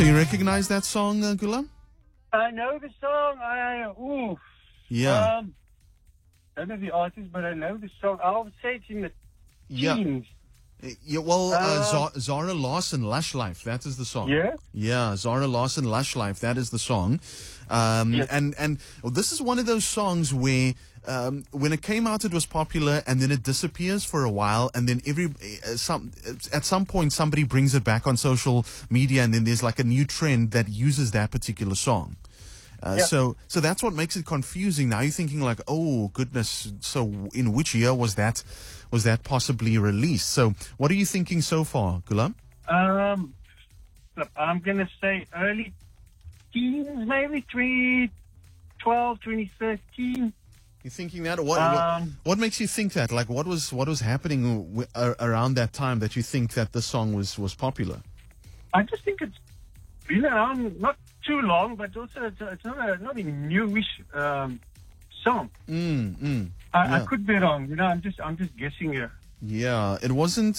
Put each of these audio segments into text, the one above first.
So you recognize that song, Gulam? I know the song. Yeah. I don't know the artist, but I know the song. I would say it's in the Yeah. teens. Yeah, well, Zara Larsson, Lush Life, that is the song. Yeah? Yeah, Zara Larsson, Lush Life, that is the song. Yes. And this is one of those songs where when it came out, it was popular, and then it disappears for a while, and then at some point somebody brings it back on social media, and then there's like a new trend that uses that particular song. So that's what makes it confusing. Now you're thinking like, oh goodness, so in which year was that possibly released? So what are you thinking so far, Gulam? Look, I'm going to say early teens, maybe 2012, 2013. You're thinking that? What makes you think that? Like, what was happening around that time that you think that the song was popular? I just think it's been around not too long, but also it's not a newish song. I could be wrong. You know, I'm just guessing here. Yeah, it wasn't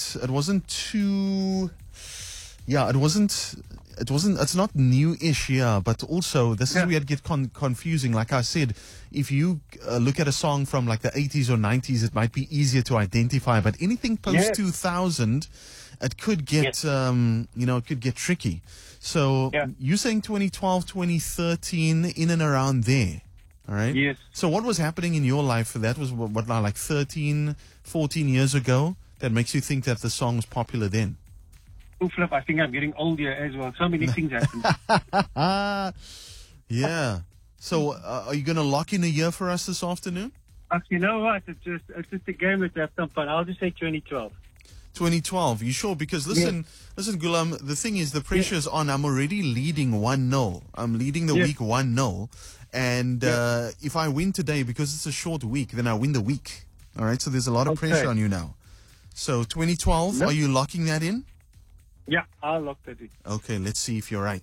too. Yeah, it wasn't. It's not new-ish, yeah, but also this is where it gets confusing. Like I said, if you look at a song from like the 80s or 90s, it might be easier to identify. But anything post 2000, it could get it could get tricky. So you're saying 2012, 2013, in and around there. All right. Yes. So what was happening in your life? That was what now, like 13, 14 years ago, that makes you think that the song was popular then? Oh, Flip, I think I'm getting older as well. So many things happen. Yeah. So are you going to lock in a year for us this afternoon? You know what? It's just a game with that some fun. I'll just say 2012. 2012. You sure? Because listen, Gulam, the thing is, the pressure is on. I'm already leading 1-0. I'm leading the week 1-0. And if I win today, because it's a short week, then I win the week. All right? So there's a lot of pressure on you now. So 2012, are you locking that in? Yeah, I'll lock that in. Okay, let's see if you're right.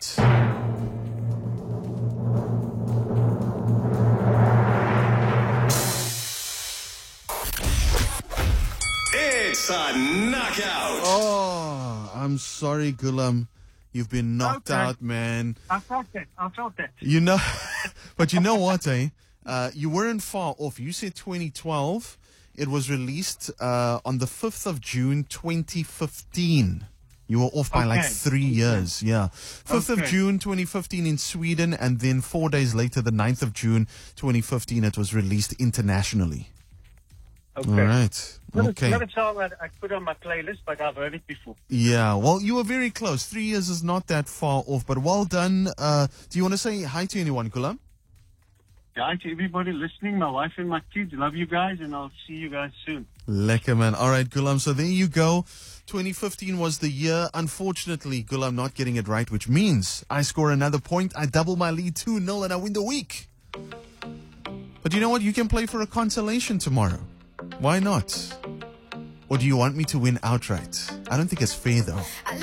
It's a knockout. Oh, I'm sorry, Gulam. You've been knocked out, man. I felt that. You know, but you know what, you weren't far off. You said 2012. It was released on the 5th of June, 2015. You were off by like 3 years. Yeah. 5th of June, 2015 in Sweden. And then 4 days later, the 9th of June, 2015, it was released internationally. Okay. All right. Okay. Not a song that I put on my playlist, but I've heard it before. Yeah. Well, you were very close. 3 years is not that far off, but well done. Do you want to say hi to anyone, Gulam? Hi to everybody listening, my wife and my kids. Love you guys, and I'll see you guys soon. Lekker, man. All right, Gulam. So there you go. 2015 was the year. Unfortunately, Gulam not getting it right, which means I score another point. I double my lead 2-0, and I win the week. But you know what? You can play for a consolation tomorrow. Why not? Or do you want me to win outright? I don't think it's fair, though.